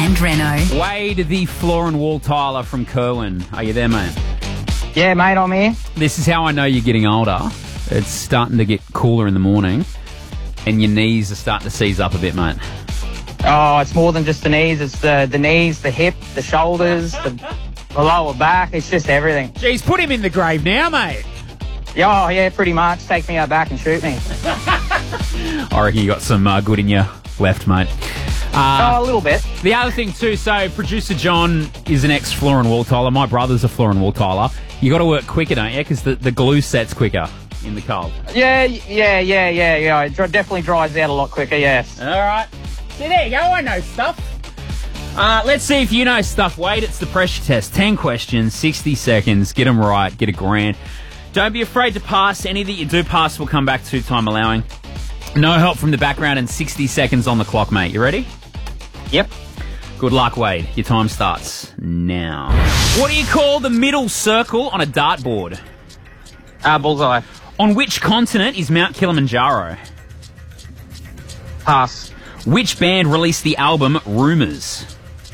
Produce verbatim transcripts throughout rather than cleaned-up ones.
and Reno. Wade, the floor and wall tiler from Kerwin. Are you there, mate? Yeah, mate, I'm here. This is how I know you're getting older. It's starting to get cooler in the morning, and your knees are starting to seize up a bit, mate. Oh, it's more than just the knees. It's the, the knees, the hip, the shoulders, the, the lower back. It's just everything. Jeez, put him in the grave now, mate. Yeah, oh, yeah, pretty much. Take me out back and shoot me. I reckon you got some uh, good in you left, mate. Uh, oh, a little bit. The other thing, too, so producer John is an ex-floor and wall tiler. My brother's a floor and wall tiler. You got to work quicker, don't you? Because the, the glue set's quicker in the cold. Yeah, yeah, yeah, yeah, yeah. It dr- definitely dries out a lot quicker, yes. All right. See, there you go. I know stuff. Uh, let's see if you know stuff, Wade. It's the pressure test. ten questions, sixty seconds. Get them right. Get a grand. Don't be afraid to pass. Any that you do pass will come back two time allowing. No help from the background and sixty seconds on the clock, mate. You ready? Yep. Good luck, Wade. Your time starts now. What do you call the middle circle on a dartboard? Uh, bullseye. On which continent is Mount Kilimanjaro? Pass. Which band released the album Rumours?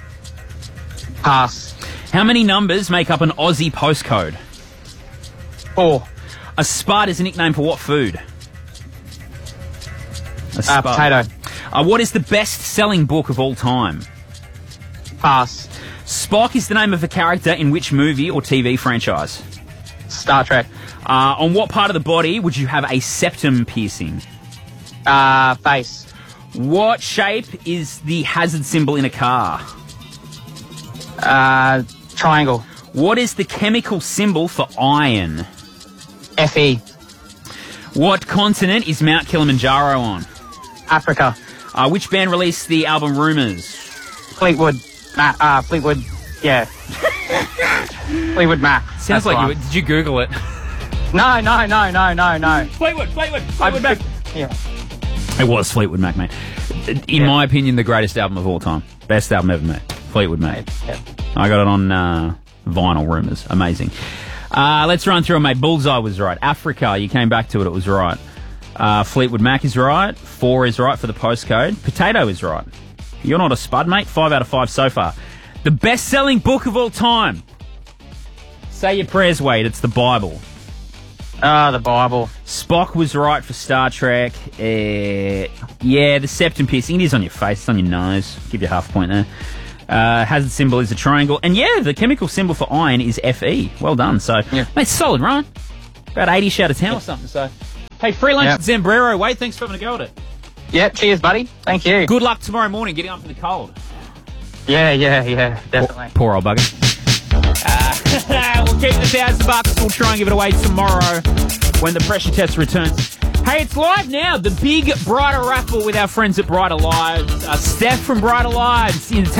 Pass. How many numbers make up an Aussie postcode? Four. A spud is a nickname for what food? A Uh, spud. potato. Uh, what is the best-selling book of all time? Pass. Spock is the name of a character in which movie or T V franchise? Star Trek. Uh, on what part of the body would you have a septum piercing? Uh, face. What shape is the hazard symbol in a car? Uh, triangle. What is the chemical symbol for iron? F E. What continent is Mount Kilimanjaro on? Africa. Uh, which band released the album Rumours? Fleetwood. Ma- uh, Fleetwood. Yeah. Fleetwood Mac. Sounds That's like the you... one. Did you Google it? No, no, no, no, no, no. Fleetwood, Fleetwood, Fleetwood I- Mac. Yeah. It was Fleetwood Mac, mate. In Yeah. my opinion, the greatest album of all time. Best album ever made. Fleetwood Mac. Yeah. I got it on uh, vinyl, Rumours. Amazing. Uh, let's run through it, mate. Bullseye was right. Africa, you came back to it. It was right. Uh, Fleetwood Mac is right. Four is right for the postcode. Potato is right. You're not a spud, mate. Five out of five so far. The best-selling book of all time. Say your prayers, Wade. It's the Bible. Ah, the Bible. Spock was right for Star Trek. Uh, yeah, the septum piercing. It is on your face. It's on your nose. Give you half a point there. Uh, hazard symbol is a triangle. And yeah, the chemical symbol for iron is F E. Well done. So, Yeah. mate, solid, right? About eighty out of ten or something. So, hey, free lunch Yeah. at Zambrero. Wade, thanks for having a go at it. Yeah, cheers, buddy. Thank you. Good luck tomorrow morning getting up in the cold. Yeah, yeah, yeah, definitely. Poor old bugger. Uh, we'll keep the thousand bucks. We'll try and give it away tomorrow when the pressure test returns. Hey, it's live now. The big Brighter raffle with our friends at Brighter Lives. Uh, Steph from Brighter Lives in